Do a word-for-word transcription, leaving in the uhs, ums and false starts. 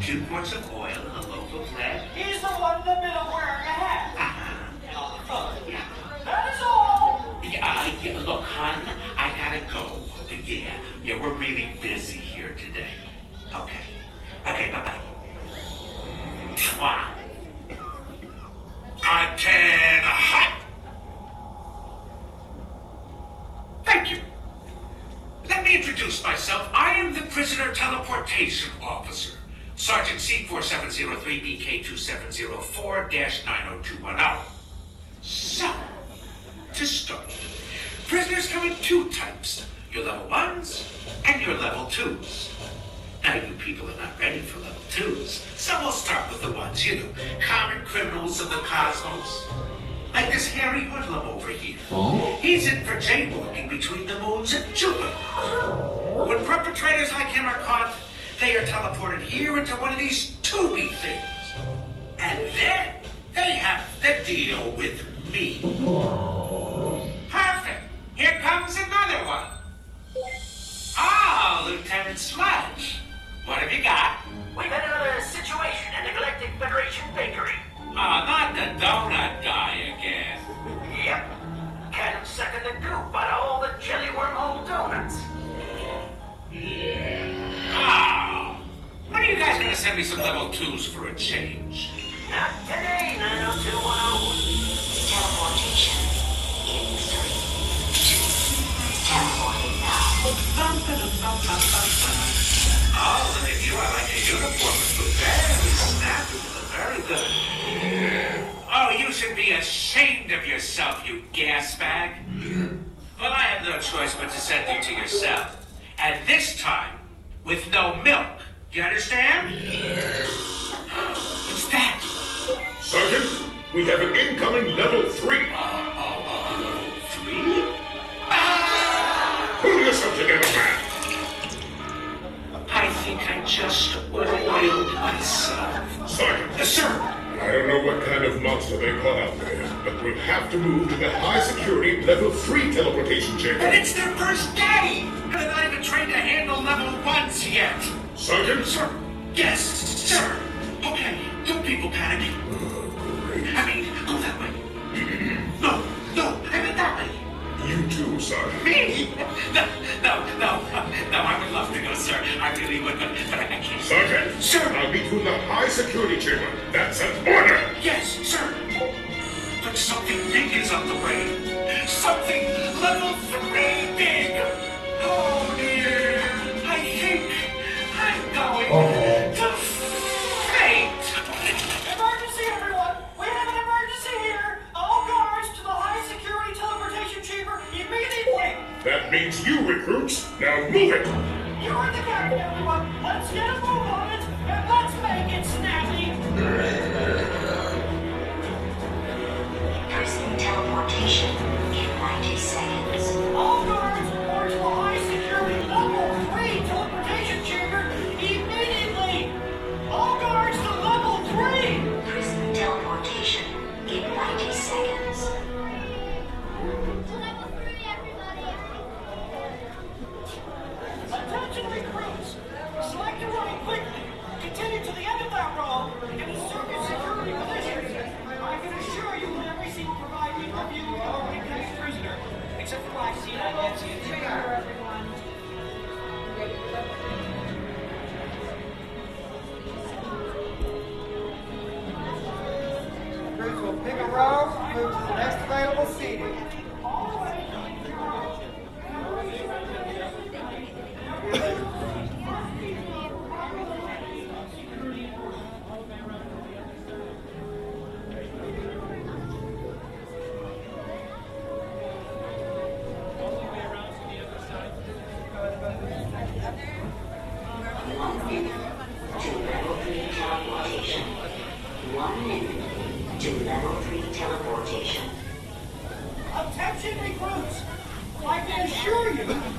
two quarts of oil and a loaf of bread. He's the one in the middle wearing a hat. Uh-huh. Uh, yeah. That is all. Yeah, yeah, look, hon, I gotta go. Yeah, yeah, we're really busy here today. Okay. Okay, bye-bye. Mwah. I can hot. Thank you. Let me introduce myself. I am the prisoner teleportation officer, Sergeant C four seven zero three B K two seven zero four nine oh two one oh. So, to start, prisoners come in two types, your level ones and your level twos. Now, you people are not ready for level twos, so we'll start with the ones, you know, common criminals of the cosmos. Like this hairy hoodlum over here. Oh? He's in for jaywalking between the moons of Jupiter. When perpetrators like him are caught, they are teleported here into one of these tubey things. And then they have to deal with me. Perfect. Here comes another one. Ah, Lieutenant Sludge. What have you got? We've had another situation at the Galactic Federation Bakery. Ah, not the donut guy again. Yep. Can't second the goop out of all the jelly wormhole donuts. Ah. When are you guys gonna send me some level twos for a change? Not today, nine oh two one oh. Teleportation in three, two, teleporting now. Oh, look at you. I like your uniform. It's very snappy. Very good. Oh, you should be ashamed of yourself, you gas bag. Well, I have no choice but to send you to yourself. And this time, with no milk. Do you understand? What's that? Sergeant, we have an incoming level three. Uh, uh, uh, level three? Ah! Pull yourself together, man. I think I just oiled myself. Sergeant. Yes, sir. I don't know what kind of monster they caught out there, but we'll have to move to the high security level three teleportation chamber. And it's their first day! And they're not even trained to handle level ones yet. Sergeant? Sir. Yes, sir. Okay, don't people panic. I mean, go that way. No, no, I meant that way. You too, Sergeant. Me? No, no, no, no, I would love to go, sir. I really would, but, but I can't. Sergeant? Sir. I'll meet you in the high security chamber. That's an order. Yes, sir. But something big is on the way. Something level three big. Oh, dear. I think I'm going Oh. to faint. Emergency, everyone! We have an emergency here! All guards to the high security teleportation chamber immediately! That means you, recruits. Now move it. You're in the captain, everyone! Let's get a move on it, and let's make it snappy! Prison teleportation in ninety seconds. All guards report to the high security level three teleportation chamber immediately! All guards to level three! Prison teleportation in ninety seconds. Attention recruits! Select your running quickly! Continue to the end of that row and assume your security position! I can assure you that every single provider of you are a next prisoner. Except for Black Sea, I can't see a trigger. Recruits will pick a row, move to the next available seating. One minute to level three teleportation. Attention recruits! I can assure you